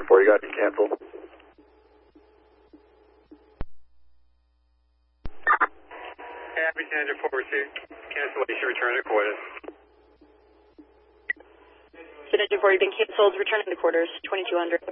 Engine 4, you got to cancel. Average Engine 4 received cancellation, return to quarters. Engine 4, you've been canceled, returning to quarters, 2200.